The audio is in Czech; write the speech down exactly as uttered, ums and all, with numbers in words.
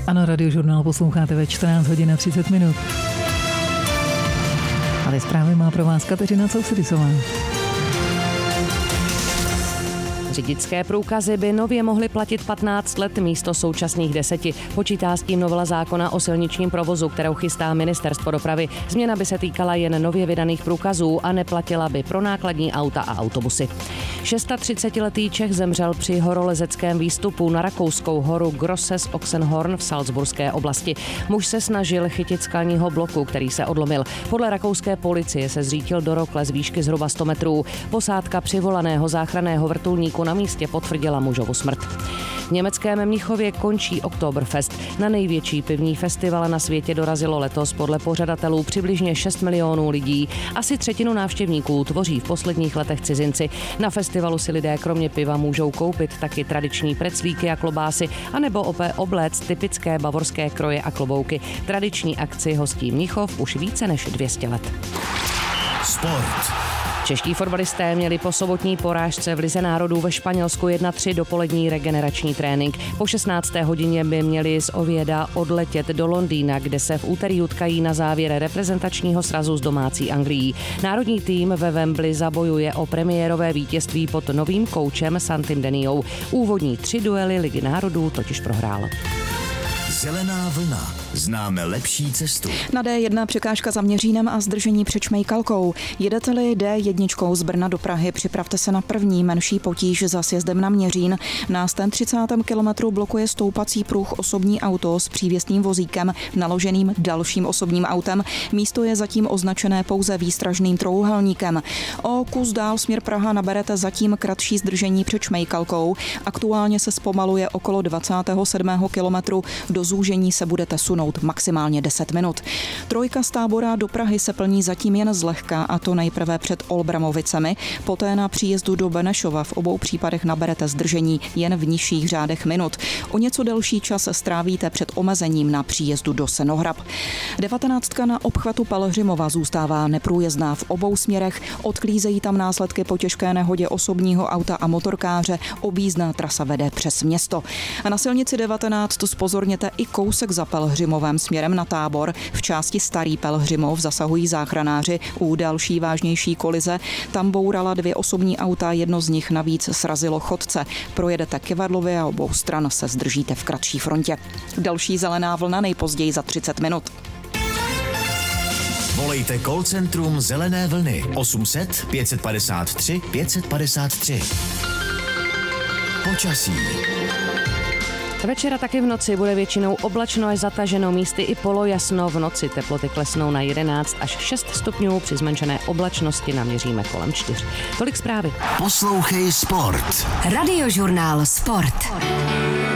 Ano, Radiožurnál posloucháte ve čtrnáct hodin a třicet minut. A ty zprávy má pro vás Kateřina Sousedisová. Řidičské průkazy by nově mohly platit patnáct let místo současných deseti. Počítá s tím novela zákona o silničním provozu, kterou chystá Ministerstvo dopravy. Změna by se týkala jen nově vydaných průkazů a neplatila by pro nákladní auta a autobusy. třicetišestiletý Čech zemřel při horolezeckém výstupu na rakouskou horu Grosses Oxenhorn v Salzburské oblasti. Muž se snažil chytit skalního bloku, který se odlomil. Podle rakouské policie se zřítil do rokle z výšky zhruba sto metrů. Posádka přivolaného záchranného vrtulníku na místě potvrdila mužovu smrt. V německém Mnichově končí Oktoberfest. Na největší pivní festival na světě dorazilo letos podle pořadatelů přibližně šest milionů lidí. Asi třetinu návštěvníků tvoří v posledních letech cizinci. Na festivalu si lidé kromě piva můžou koupit taky tradiční preclíky a klobásy, anebo opé obléct typické bavorské kroje a klobouky. Tradiční akci hostí Mnichov už více než dvě stě let. Sport. Čeští fotbalisté měli po sobotní porážce v Lize národů ve Španělsku jedna tři dopolední regenerační trénink. Po šestnácté hodině by měli z Ovieda odletět do Londýna, kde se v úterý utkají na závěr reprezentačního srazu s domácí Anglií. Národní tým ve Wembley zabojuje o premiérové vítězství pod novým koučem Santim Deniou. Úvodní tři duely Ligy národů totiž prohrál. Zelená vlna. Známe lepší cestu. Na dé jedna překážka za Měřínem a zdržení před Šmejkalkou. Jedete-li dé jedna z Brna do Prahy, připravte se na první menší potíž za sjezdem na Měřín. Na sto třicátém kilometru blokuje stoupací pruh osobní auto s přívěsným vozíkem naloženým dalším osobním autem. Místo je zatím označené pouze výstražným trojúhelníkem. O kus dál směr Praha naberete zatím kratší zdržení před Šmejkalkou. Aktuálně se zpomaluje okolo dvacátého sedmého kilometru. Do zúžení se budete sunout maximálně deset minut. Trojka z Tábora do Prahy se plní zatím jen zlehka, a to nejprve před Olbramovicemi, poté na příjezdu do Benešova. V obou případech naberete zdržení jen v nižších řádech minut. O něco delší čas strávíte před omezením na příjezdu do Senohrab. Devatenáctka na obchvatu Pelhřimova zůstává neprůjezdná v obou směrech, odklízejí tam následky po těžké nehodě osobního auta a motorkáře, objízdná trasa vede přes město. A na silnici devatenáct zpozorněte i kousek za Pelhřimovem směrem na Tábor. V části Starý Pelhřimov zasahují záchranáři u další vážnější kolize. Tam bourala dvě osobní auta, jedno z nich navíc srazilo chodce. Projedete Kyvadlově a obou stran se zdržíte v kratší frontě. Další zelená vlna nejpozději za třicet minut. Volejte call centrum Zelené vlny osm set pět padesát tři pět padesát tři. Počasí. Večera taky v noci bude většinou oblačno až zataženo, místy i polojasno. V noci teploty klesnou na jedenáct až šest stupňů, při zmenšené oblačnosti naměříme kolem čtyř. Tolik zprávy. Poslouchej Sport. Radiožurnál Sport.